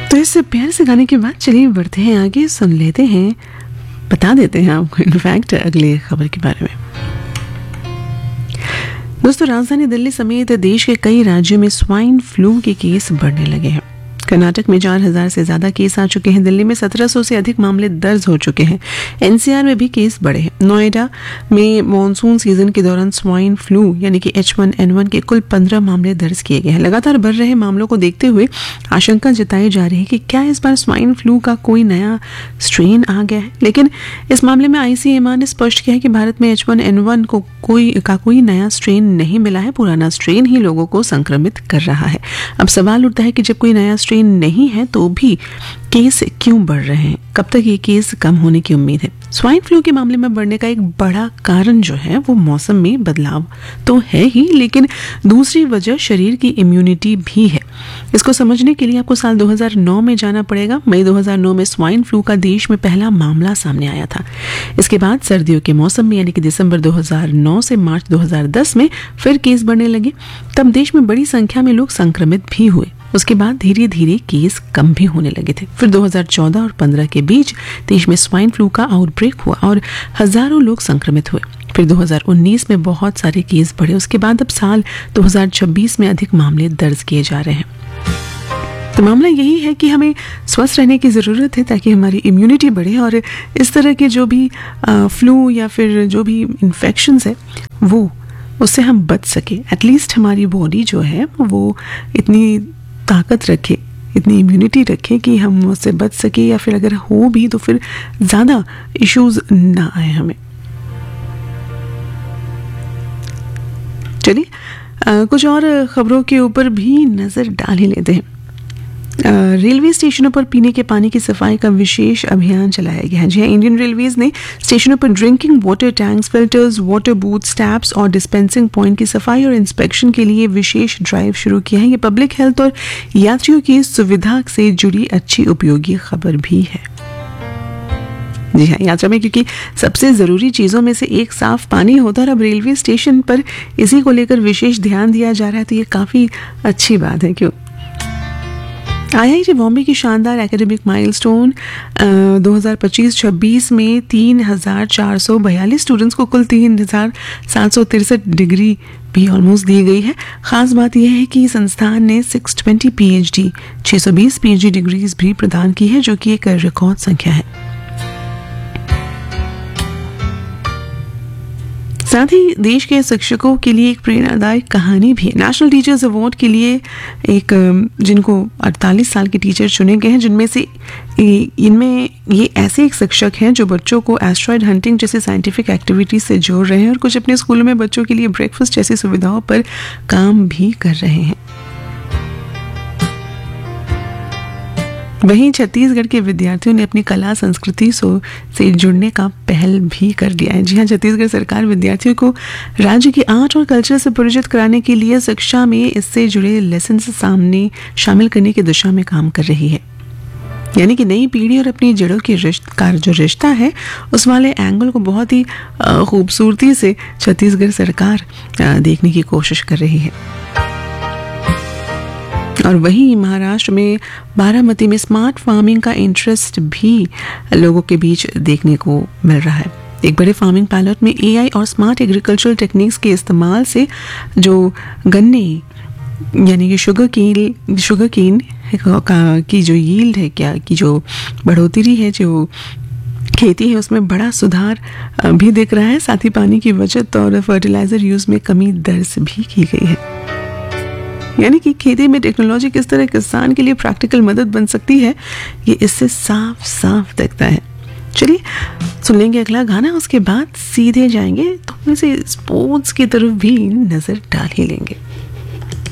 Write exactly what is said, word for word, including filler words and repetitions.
तो इस प्यार से गाने के बाद चलिए बढ़ते हैं आगे, सुन लेते हैं, बता देते हैं आपको इनफैक्ट अगले खबर के बारे में। दोस्तों, राजधानी दिल्ली समेत देश के कई राज्यों में स्वाइन फ्लू के केस बढ़ने लगे हैं। कर्नाटक में चार हजार से ज्यादा केस आ चुके हैं। दिल्ली में सत्रह सौ से अधिक मामले दर्ज हो चुके हैं। एनसीआर में भी केस बढ़े हैं। नोएडा में मॉनसून सीजन के दौरान स्वाइन फ्लू यानी कि एच वन एन वन के कुल पंद्रह मामले दर्ज किए गए हैं। लगातार बढ़ रहे मामलों को देखते हुए आशंका जताई जा रही है कि क्या इस बार स्वाइन फ्लू का कोई नया स्ट्रेन आ गया है। लेकिन इस मामले में आईसीएमआर ने स्पष्ट किया है कि भारत में एच वन एन वन को कोई का कोई नया स्ट्रेन नहीं मिला है। पुराना स्ट्रेन ही लोगों को संक्रमित कर रहा है। अब सवाल उठता है कि जब कोई नया स्ट्रेन नहीं है तो भी केस क्यों बढ़ रहे हैं? कब तक ये केस कम होने की उम्मीद है? स्वाइन फ्लू के मामले में बढ़ने का एक बड़ा कारण जो है वो मौसम में बदलाव तो है ही, लेकिन दूसरी वजह शरीर की इम्यूनिटी भी है। इसको समझने के लिए आपको साल दो हज़ार नौ में जाना पड़ेगा। मई दो हज़ार नौ में स्वाइन फ्लू का देश में पहला मामला सामने आया था। इसके बाद सर्दियों के मौसम में यानी कि दिसंबर दो हज़ार नौ से मार्च दो हज़ार दस में फिर केस बढ़ने लगे। तब देश में बड़ी संख्या में लोग संक्रमित भी हुए। उसके बाद धीरे धीरे केस कम भी होने लगे थे। फिर दो हज़ार चौदह और पंद्रह के बीच देश में स्वाइन फ्लू का आउटब्रेक हुआ और हजारों लोग संक्रमित हुए। फिर दो हज़ार उन्नीस में बहुत सारे केस बढ़े। उसके बाद अब साल दो हज़ार छब्बीस में अधिक मामले दर्ज किए जा रहे हैं। तो मामला यही है कि हमें स्वस्थ रहने की ज़रूरत है ताकि हमारी इम्यूनिटी बढ़े और इस तरह के जो भी फ्लू या फिर जो भी इन्फेक्शंस है वो उससे हम बच सके। एटलीस्ट हमारी बॉडी जो है वो इतनी ताकत रखे, इतनी इम्यूनिटी रखे कि हम उससे बच सके, या फिर अगर हो भी तो फिर ज़्यादा इश्यूज ना आए हमें। चलिए कुछ और खबरों के ऊपर भी नज़र डाल ही लेते हैं। रेलवे स्टेशनों पर पीने के पानी की सफाई का विशेष अभियान चलाया गया है। जी हाँ, इंडियन रेलवेज ने स्टेशनों पर drinking water tanks, filters, water booths, taps और डिस्पेंसिंग पॉइंट की सफाई और इंस्पेक्शन के लिए विशेष ड्राइव शुरू किया है। ये पब्लिक हेल्थ और यात्रियों की सुविधा से जुड़ी अच्छी उपयोगी खबर भी है। जी हाँ, यात्रा में क्योंकि सबसे ज़रूरी चीज़ों में से एक साफ पानी होता है और अब रेलवे स्टेशन पर इसी को लेकर विशेष ध्यान दिया जा रहा है, तो ये काफ़ी अच्छी बात है। क्यों? आईआईटी बॉम्बे की शानदार एकेडमिक माइलस्टोन दो हज़ार पच्चीस छब्बीस में तीन हज़ार चार सौ बयालीस स्टूडेंट्स को कुल तीन हज़ार सात सौ तिरसठ डिग्री भी ऑलमोस्ट दी गई है। खास बात यह है कि संस्थान ने छह सौ बीस पीएचडी छह सौ बीस पीएचडी डिग्रीज भी प्रदान की है, जो कि एक रिकॉर्ड संख्या है। साथ ही देश के शिक्षकों के लिए एक प्रेरणादायक कहानी भी है। नेशनल टीचर्स अवार्ड के लिए एक जिनको अड़तालीस साल के टीचर चुने गए हैं, जिनमें से इनमें ये ऐसे एक शिक्षक हैं जो बच्चों को एस्ट्रॉयड हंटिंग जैसे साइंटिफिक एक्टिविटीज से जोड़ रहे हैं और कुछ अपने स्कूलों में बच्चों के लिए ब्रेकफास्ट जैसी सुविधाओं पर काम भी कर रहे हैं। वहीं छत्तीसगढ़ के विद्यार्थियों ने अपनी कला संस्कृति से जुड़ने का पहल भी कर दिया है। जी हाँ, छत्तीसगढ़ सरकार विद्यार्थियों को राज्य की आर्ट और कल्चर से परिचित कराने के लिए शिक्षा में इससे जुड़े लेसन सामने शामिल करने की दिशा में काम कर रही है। यानी कि नई पीढ़ी और अपनी जड़ों के रिश्ते का जो रिश्ता है उस वाले एंगल को बहुत ही खूबसूरती से छत्तीसगढ़ सरकार देखने की कोशिश कर रही है। और वहीं महाराष्ट्र में बारामती में स्मार्ट फार्मिंग का इंटरेस्ट भी लोगों के बीच देखने को मिल रहा है। एक बड़े फार्मिंग पायलट में एआई और स्मार्ट एग्रीकल्चरल टेक्निक्स के इस्तेमाल से जो गन्ने यानी कि शुगर केन शुगर केन की जो यील्ड है, क्या की जो बढ़ोतरी है, जो खेती है, उसमें बड़ा सुधार भी दिख रहा है। साथ ही पानी की बचत और फर्टिलाइजर यूज में कमी दर्ज भी की गई है। यानी कि खेती में टेक्नोलॉजी किस तरह किसान के लिए प्रैक्टिकल मदद बन सकती है, ये इससे साफ साफ दिखता है। चलिए सुन लेंगे अगला गाना, उसके बाद सीधे जाएंगे तो से स्पोर्ट्स की तरफ भी नजर डाल ही लेंगे।